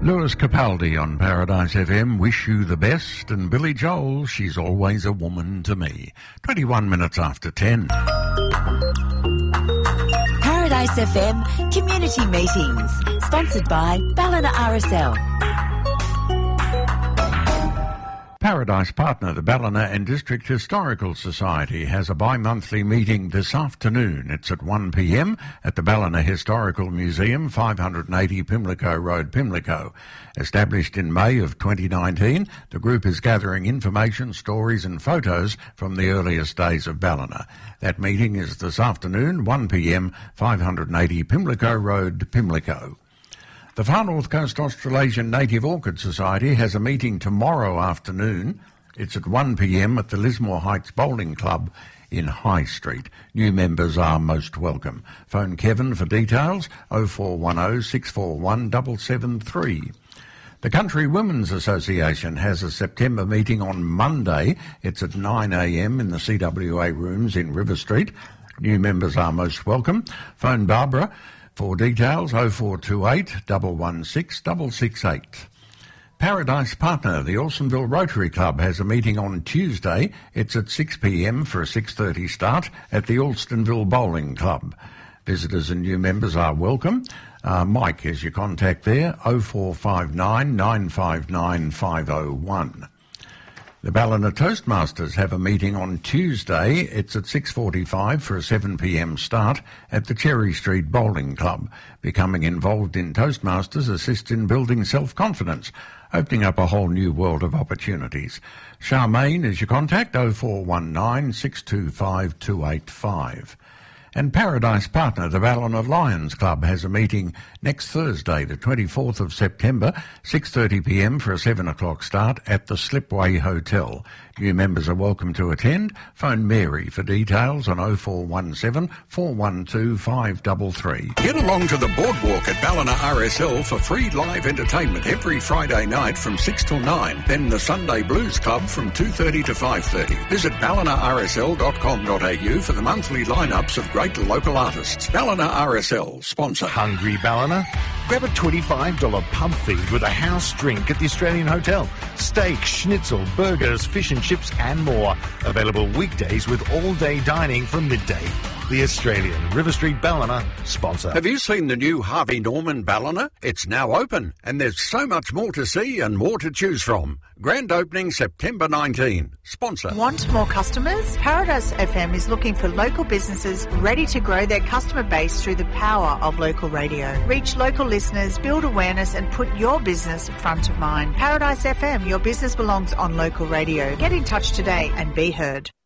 Lewis Capaldi on Paradise FM, Wish You the Best, and Billy Joel, She's Always a Woman to Me. 21 minutes after 10. Paradise FM Community Meetings, sponsored by Ballina RSL. Paradise partner, the Ballina and District Historical Society, has a bi-monthly meeting this afternoon. It's at 1 p.m. at the Ballina Historical Museum, 580 Pimlico Road, Pimlico. Established in May of 2019, the group is gathering information, stories and photos from the earliest days of Ballina. That meeting is this afternoon, 1 p.m, 580 Pimlico Road, Pimlico. The Far North Coast Australasian Native Orchid Society has a meeting tomorrow afternoon. It's at 1 p.m. at the Lismore Heights Bowling Club in High Street. New members are most welcome. Phone Kevin for details, 0410 641 773. The Country Women's Association has a September meeting on Monday. It's at 9 a.m. in the CWA rooms in River Street. New members are most welcome. Phone Barbara for details, 0428 116 668. Paradise partner, the Alstonville Rotary Club, has a meeting on Tuesday. It's at 6 p.m. for a 6:30 start at the Alstonville Bowling Club. Visitors and new members are welcome. Mike is your contact there, 0459 959 501. The Ballina Toastmasters have a meeting on Tuesday. It's at 6:45 for a 7 p.m. start at the Cherry Street Bowling Club. Becoming involved in Toastmasters assists in building self-confidence, opening up a whole new world of opportunities. Charmaine is your contact, 0419 625 285. And Paradise partner, the Ballina Lions Club, has a meeting next Thursday, the 24th of September, 6:30 p.m. for a 7 o'clock start at the Slipway Hotel. New members are welcome to attend. Phone Mary for details on 0417 412 533. Get along to the boardwalk at Ballina RSL for free live entertainment every Friday night from 6 till 9. Then the Sunday Blues Club from 2:30 to 5:30. Visit ballinarsl.com.au for the monthly lineups of great local artists. Ballina RSL, sponsor. Hungry Ballina? Grab a $25 pub feed with a house drink at the Australian Hotel. Steak, schnitzel, burgers, fish and chips and more. Available weekdays with all-day dining from midday. The Australian, River Street Ballina, sponsor. Have you seen the new Harvey Norman Ballina? It's now open and there's so much more to see and more to choose from. Grand opening September 19. Sponsor. Want more customers? Paradise FM is looking for local businesses ready to grow their customer base through the power of local radio. Reach local listeners, build awareness and put your business front of mind. Paradise FM, your business belongs on local radio. Get in touch today and be heard.